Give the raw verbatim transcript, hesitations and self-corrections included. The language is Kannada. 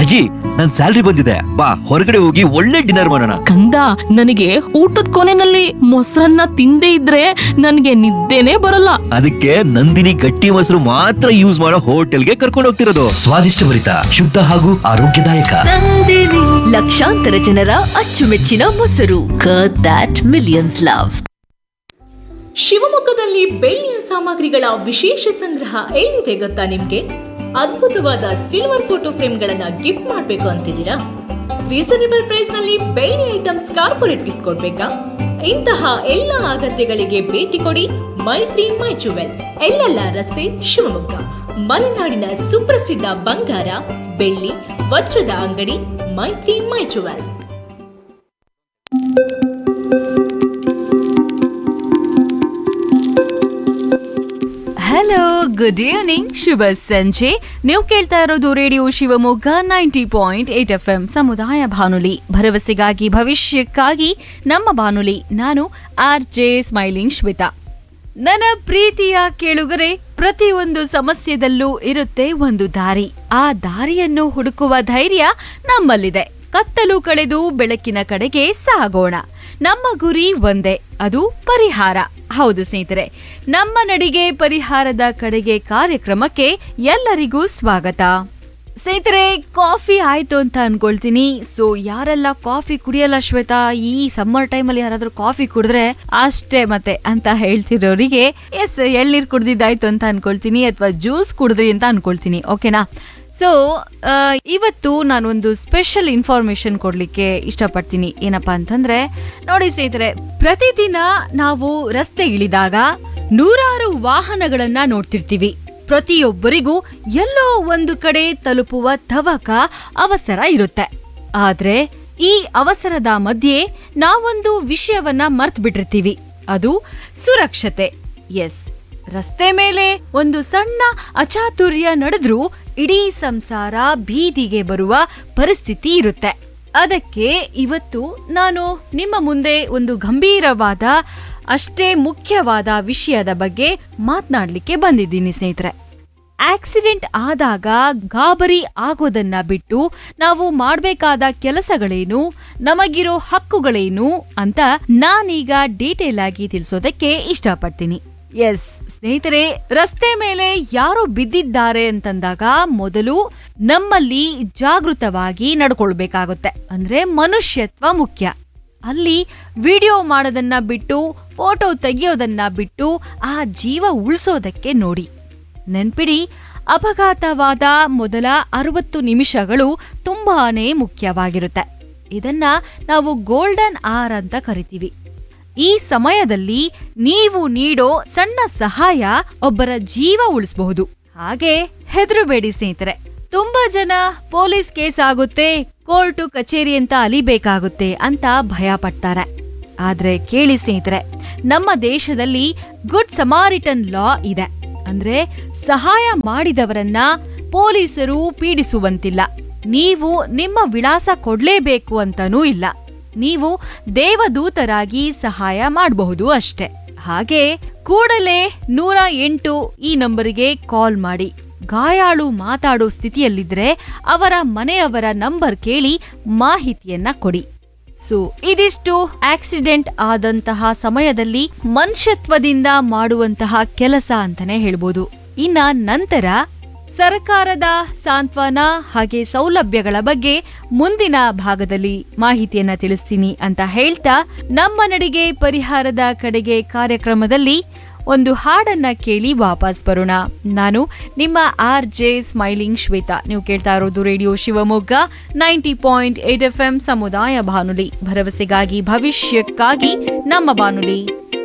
ಅಜ್ಜಿ, ನನ್ ಸ್ಯಾಲ್ರಿ ಬಂದಿದೆ, ಬಾ ಹೊರಗಡೆ ಹೋಗಿ ಒಳ್ಳೆ ಡಿನ್ನರ್ ಮಾಡೋಣ. ಕಂದ, ನನಗೆ ಊಟದ ಕೊನೆನಲ್ಲಿ ಮೊಸರನ್ನ ತಿಂದೇ ಇದ್ರೆ ನನಗೆ ನಿದ್ದೆನೆ ಬರಲ್ಲ. ಅದಕ್ಕೆ ನಂದಿನಿ ಗಟ್ಟಿ ಮೊಸರು ಮಾತ್ರ ಯೂಸ್ ಮಾಡೋ ಹೋಟೆಲ್ಗೆ ಕರ್ಕೊಂಡು ಹೋಗ್ತಿರೋದು. ಸ್ವಾದಿಷ್ಟಭರಿತ, ಶುದ್ಧ ಹಾಗೂ ಆರೋಗ್ಯದಾಯಕ. ಲಕ್ಷಾಂತರ ಜನರ ಅಚ್ಚುಮೆಚ್ಚಿನ ಮೊಸರು ದಟ್ ಮಿಲಿಯನ್ಸ್ ಲವ್. ಶಿವಮೊಗ್ಗದಲ್ಲಿ ಬೆಳ್ಳಿಯ ಸಾಮಗ್ರಿಗಳ ವಿಶೇಷ ಸಂಗ್ರಹ ಎಲ್ಲಿದೆ ಗೊತ್ತಾ ನಿಮ್ಗೆ? ಅದ್ಭುತವಾದ ಸಿಲ್ವರ್ ಫೋಟೋ ಫ್ರೇಮ್ಗಳನ್ನ ಗಿಫ್ಟ್ ಮಾಡಬೇಕು ಅಂತಿದ್ದೀರಾ? ರೀಸನೇಬಲ್ ಪ್ರೈಸ್ ನಲ್ಲಿ ಬೆಳ್ಳಿ ಐಟಮ್ಸ್ ಕಾರ್ಪೊರೇಟ್ ಗಿಫ್ಟ್ ಕೊಡ್ಬೇಕಾ? ಇಂತಹ ಎಲ್ಲ ಅಗತ್ಯಗಳಿಗೆ ಭೇಟಿ ಕೊಡಿ ಮೈತ್ರಿ ಮೈ ಜುವೆಲ್, ಎಲ್ಲೆಲ್ಲ ರಸ್ತೆ, ಶಿವಮೊಗ್ಗ. ಮಲೆನಾಡಿನ ಸುಪ್ರಸಿದ್ಧ ಬಂಗಾರ, ಬೆಳ್ಳಿ, ವಜ್ರದ ಅಂಗಡಿ ಮೈತ್ರಿ ಮೈ ಜುವೆಲ್. ಹಲೋ, ಗುಡ್ ಈವ್ನಿಂಗ್, ಶುಭ ಸಂಜೆ. ನೀವು ಕೇಳ್ತಾ ಇರೋದು radio Shivamogga ninety point eight F M ಸಮುದಾಯ ಬಾನುಲಿ, ಭರವಸೆಗಾಗಿ ಭವಿಷ್ಯಕ್ಕಾಗಿ ನಮ್ಮ ಬಾನುಲಿ. ನಾನು ಆರ್ ಜೆ ಸ್ಮೈಲಿಂಗ್ ಶ್ವೇತಾ. ನನ್ನ ಪ್ರೀತಿಯ ಕೇಳುಗರೆ, ಪ್ರತಿಯೊಂದು ಸಮಸ್ಯೆದಲ್ಲೂ ಇರುತ್ತೆ ಒಂದು ದಾರಿ. ಆ ದಾರಿಯನ್ನು ಹುಡುಕುವ ಧೈರ್ಯ ನಮ್ಮಲ್ಲಿದೆ. ಕತ್ತಲು ಕಳೆದು ಬೆಳಕಿನ ಕಡೆಗೆ ಸಾಗೋಣ. ನಮ್ಮ ಗುರಿ ಒಂದೇ, ಅದು ಪರಿಹಾರ. ಹೌದು ಸ್ನೇಹಿತರೆ, ನಮ್ಮ ನಡಿಗೆ ಪರಿಹಾರದ ಕಡೆಗೆ ಕಾರ್ಯಕ್ರಮಕ್ಕೆ ಎಲ್ಲರಿಗೂ ಸ್ವಾಗತ. ಸ್ನೇಹಿತರೆ, ಕಾಫಿ ಆಯ್ತು ಅಂತ ಅನ್ಕೊಳ್ತೀನಿ. ಸೊ ಯಾರೆಲ್ಲ ಕಾಫಿ ಕುಡಿಯಲ್ಲ ಶ್ವೇತಾ, ಈ ಸಮ್ಮರ್ ಟೈಮಲ್ಲಿ ಯಾರಾದ್ರೂ ಕಾಫಿ ಕುಡಿದ್ರೆ ಅಷ್ಟೇ ಮತ್ತೆ ಅಂತ ಹೇಳ್ತಿರೋರಿಗೆ ಎಸ್, ಎಳ್ನೀರ್ ಕುಡ್ದಿದ್ದಾಯ್ತು ಅಂತ ಅನ್ಕೊಳ್ತೀನಿ, ಅಥವಾ ಜ್ಯೂಸ್ ಕುಡಿದ್ರಿ ಅಂತ ಅನ್ಕೊಳ್ತೀನಿ. ಓಕೆನಾ? ಸೊ ಇವತ್ತು ನಾನೊಂದು ಸ್ಪೆಷಲ್ ಇನ್ಫಾರ್ಮೇಶನ್ ಕೊಡ್ಲಿಕ್ಕೆ ಇಷ್ಟಪಡ್ತೀನಿ. ಏನಪ್ಪಾ ಅಂತಂದ್ರೆ, ನೋಡಿ ಸ್ನೇಹಿತರೆ, ಪ್ರತಿದಿನ ನಾವು ರಸ್ತೆ ಇಳಿದಾಗ ನೂರಾರು ವಾಹನಗಳನ್ನ ನೋಡ್ತಿರ್ತೀವಿ. ಪ್ರತಿಯೊಬ್ಬರಿಗೂ ಎಲ್ಲೋ ಒಂದು ಕಡೆ ತಲುಪುವ ತವಕ, ಅವಸರ ಇರುತ್ತೆ. ಆದ್ರೆ ಈ ಅವಸರದ ಮಧ್ಯೆ ನಾವೊಂದು ವಿಷಯವನ್ನ ಮರ್ತ್ ಬಿಟ್ಟಿರ್ತೀವಿ, ಅದು ಸುರಕ್ಷತೆ. ಎಸ್, ರಸ್ತೆ ಮೇಲೆ ಒಂದು ಸಣ್ಣ ಅಚಾತುರ್ಯ ನಡೆದ್ರೂ ಇಡೀ ಸಂಸಾರ ಬೀದಿಗೆ ಬರುವ ಪರಿಸ್ಥಿತಿ ಇರುತ್ತೆ. ಅದಕ್ಕೆ ಇವತ್ತು ನಾನು ನಿಮ್ಮ ಮುಂದೆ ಒಂದು ಗಂಭೀರವಾದ, ಅಷ್ಟೇ ಮುಖ್ಯವಾದ ವಿಷಯದ ಬಗ್ಗೆ ಮಾತನಾಡ್ಲಿಕ್ಕೆ ಬಂದಿದ್ದೀನಿ ಸ್ನೇಹಿತರೆ. ಆಕ್ಸಿಡೆಂಟ್ ಆದಾಗ ಗಾಬರಿ ಆಗೋದನ್ನ ಬಿಟ್ಟು ನಾವು ಮಾಡಬೇಕಾದ ಕೆಲಸಗಳೇನು, ನಮಗಿರೋ ಹಕ್ಕುಗಳೇನು ಅಂತ ನಾನೀಗ ಡೀಟೇಲ್ ಆಗಿ ತಿಳಿಸೋದಕ್ಕೆ ಇಷ್ಟಪಡ್ತೀನಿ. ಎಸ್ ಸ್ನೇಹಿತರೆ, ರಸ್ತೆ ಮೇಲೆ ಯಾರೋ ಬಿದ್ದಿದ್ದಾರೆ ಅಂತಂದಾಗ ಮೊದಲು ನಮ್ಮಲ್ಲಿ ಜಾಗೃತವಾಗಿ ನಡ್ಕೊಳ್ಬೇಕಾಗುತ್ತೆ. ಅಂದ್ರೆ ಮನುಷ್ಯತ್ವ ಮುಖ್ಯ. ಅಲ್ಲಿ ವಿಡಿಯೋ ಮಾಡೋದನ್ನ ಬಿಟ್ಟು, ಫೋಟೋ ತೆಗೆಯೋದನ್ನ ಬಿಟ್ಟು ಆ ಜೀವ ಉಳಿಸೋದಕ್ಕೆ ನೋಡಿ. ನೆನ್ಪಿಡಿ, ಅಪಘಾತವಾದ ಮೊದಲ ಅರವತ್ತು ನಿಮಿಷಗಳು ತುಂಬಾನೇ ಮುಖ್ಯವಾಗಿರುತ್ತೆ. ಇದನ್ನ ನಾವು ಗೋಲ್ಡನ್ ಅವರ್ ಅಂತ ಕರಿತೀವಿ. ಈ ಸಮಯದಲ್ಲಿ ನೀವು ನೀಡೋ ಸಣ್ಣ ಸಹಾಯ ಒಬ್ಬರ ಜೀವ ಉಳಿಸಬಹುದು. ಹಾಗೆ ಹೆದರಬೇಡಿ ಸ್ನೇಹಿತರೆ. ತುಂಬಾ ಜನ ಪೊಲೀಸ್ ಕೇಸ್ ಆಗುತ್ತೆ, ಕೋರ್ಟು ಕಚೇರಿ ಅಂತ ಅಲಿಬೇಕಾಗುತ್ತೆ ಅಂತ ಭಯ ಪಡ್ತಾರೆ. ಆದ್ರೆ ಕೇಳಿ ಸ್ನೇಹಿತರೆ, ನಮ್ಮ ದೇಶದಲ್ಲಿ ಗುಡ್ ಸಮಾರಿಟನ್ ಲಾ ಇದೆ. ಅಂದ್ರೆ ಸಹಾಯ ಮಾಡಿದವರನ್ನ ಪೊಲೀಸರು ಪೀಡಿಸುವಂತಿಲ್ಲ. ನೀವು ನಿಮ್ಮ ವಿಳಾಸ ಕೊಡ್ಲೇಬೇಕು ಅಂತಾನೂ ಇಲ್ಲ. ನೀವು ದೇವದೂತರಾಗಿ ಸಹಾಯ ಮಾಡಬಹುದು ಅಷ್ಟೇ. ಹಾಗೆ ಕೂಡಲೇ ನೂರ ಎಂಟು ಈ ನಂಬರಿಗೆ ಕಾಲ್ ಮಾಡಿ. ಗಾಯಾಳು ಮಾತಾಡೋ ಸ್ಥಿತಿಯಲ್ಲಿದ್ರೆ ಅವರ ಮನೆಯವರ ನಂಬರ್ ಕೇಳಿ ಮಾಹಿತಿಯನ್ನ ಕೊಡಿ. ಸೊ ಇದಿಷ್ಟು ಆಕ್ಸಿಡೆಂಟ್ ಆದಂತಹ ಸಮಯದಲ್ಲಿ ಮನುಷ್ಯತ್ವದಿಂದ ಮಾಡುವಂತಹ ಕೆಲಸ ಅಂತಾನೆ ಹೇಳ್ಬೋದು. ಇನ್ನ ನಂತರ ಸರ್ಕಾರದ ಸಾಂತ್ವನ ಹಾಗೆ ಸೌಲಭ್ಯಗಳ ಬಗ್ಗೆ ಮುಂದಿನ ಭಾಗದಲ್ಲಿ ಮಾಹಿತಿಯನ್ನ ತಿಳಿಸ್ತೀನಿ ಅಂತ ಹೇಳ್ತಾ, ನಮ್ಮ ನಡಿಗೆ ಪರಿಹಾರದ ಕಡೆಗೆ ಕಾರ್ಯಕ್ರಮದಲ್ಲಿ ಒಂದು ಹಾಡನ್ನ ಕೇಳಿ ವಾಪಸ್ ಬರೋಣ. ನಾನು ನಿಮ್ಮ ಆರ್ ಜೆ ಸ್ಮೈಲಿಂಗ್ ಶ್ವೇತಾ. ನೀವು ಕೇಳ್ತಾ ಇರೋದು radio Shivamogga ninety point eight F M ಸಮುದಾಯ ಬಾನುಲಿ, ಭರವಸೆಗಾಗಿ ಭವಿಷ್ಯಕ್ಕಾಗಿ ನಮ್ಮ ಬಾನುಲಿ.